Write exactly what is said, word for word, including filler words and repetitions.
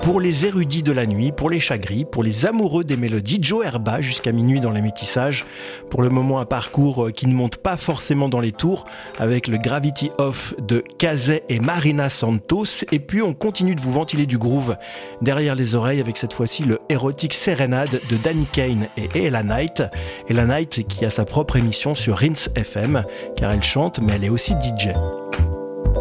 pour les érudits de la nuit, pour les chagris, pour les amoureux des mélodies. Joe Herba jusqu'à minuit dans les métissages. Pour le moment, un parcours qui ne monte pas forcément dans les tours avec le Gravity Off de Kazay et Marina Santos. Et puis on continue de vous ventiler du groove derrière les oreilles avec cette fois-ci le Erotic Serenade de Danny Kane et Ella Knight. Ella Knight qui a sa propre émission sur Rinse F M car elle chante mais elle est aussi D J.